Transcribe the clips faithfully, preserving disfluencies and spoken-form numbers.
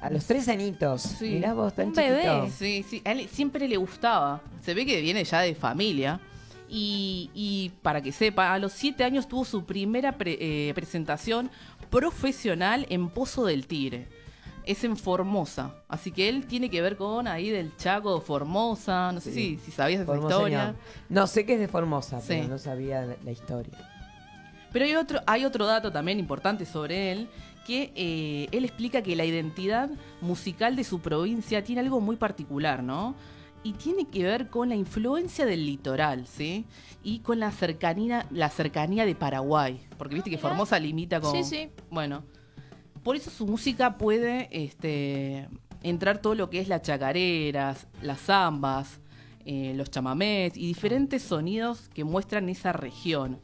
A los tres añitos. Sí. Mirá vos, tan Un bebé. chiquito. Sí, sí, a él siempre le gustaba. Se ve que viene ya de familia. Y, y para que sepa, a los siete años tuvo su primera pre- eh, presentación profesional en Pozo del Tigre. Es en Formosa. Así que él tiene que ver con ahí del Chaco, Formosa. No sé Sí. si, si sabías esa Formoseño. historia. No, sé que es de Formosa, Sí. pero no sabía la, la historia. Pero hay otro, hay otro dato también importante sobre él, que eh, él explica que la identidad musical de su provincia tiene algo muy particular, ¿no? Y tiene que ver con la influencia del litoral, ¿sí? Y con la cercanía, la cercanía de Paraguay. Porque viste que Mirá. Formosa limita con... Sí, sí. Bueno, por eso su música puede este, entrar todo lo que es las chacareras, las zambas, eh, los chamamés y diferentes sonidos que muestran esa región.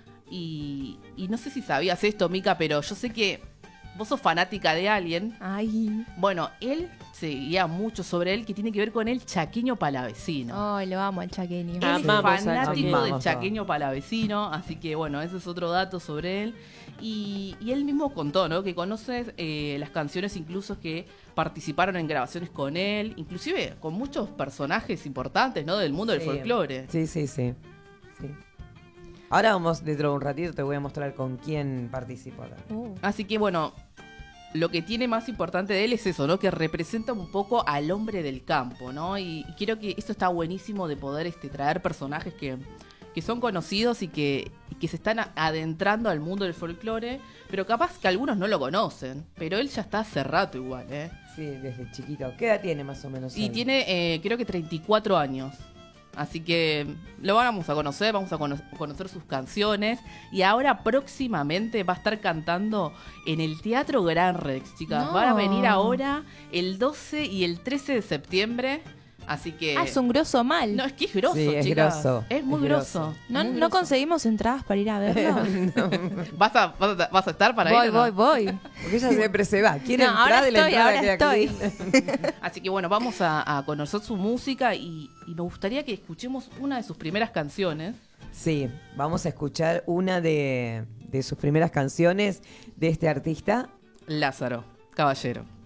Y, y no sé si sabías esto, Mica, pero yo sé que vos sos fanática de alguien. Ay. Bueno, él se guía mucho sobre él, que tiene que ver con el chaqueño palavecino. Ay, lo amo al chaqueño. Él Amamos es al fanático chaqueño. del Amamos, chaqueño palavecino, así que bueno, ese es otro dato sobre él. Y, y él mismo contó, ¿no? Que conoce eh, las canciones incluso que participaron en grabaciones con él, inclusive con muchos personajes importantes, ¿no? Del mundo del Sí. folclore. Sí, sí, sí. sí. Ahora vamos, dentro de un ratito, te voy a mostrar con quién participó. Uh. Así que bueno, lo que tiene más importante de él es eso, ¿no? Que representa un poco al hombre del campo, ¿no? Y, y creo que esto está buenísimo de poder este, traer personajes que, que son conocidos y que, y que se están a- adentrando al mundo del folclore, pero capaz que algunos no lo conocen. Pero él ya está hace rato igual, ¿eh? Sí, desde chiquito. ¿Qué edad tiene más o menos? Y él? tiene, eh, creo que treinta y cuatro años. Así que lo vamos a conocer, vamos a cono- conocer sus canciones. Y ahora próximamente va a estar cantando en el Teatro Gran Rex, chicas. No. Van a venir ahora el doce y el trece de septiembre. Así que... Ah, es un grosso mal. No, es que es grosso, Sí, es chicas. grosso, Es muy es grosso. grosso. ¿No, muy ¿No grosso. conseguimos entradas para ir a verlo? ¿Vas a, vas, a, vas a estar para voy, ir o no? voy, voy. Porque ella siempre se va. Quiere No, entrar ahora y la estoy, entrada ahora queda estoy. clean. Así que bueno, vamos a, a conocer su música y, y me gustaría que escuchemos una de sus primeras canciones. Sí, vamos a escuchar una de, de sus primeras canciones de este artista. Lázaro, caballero.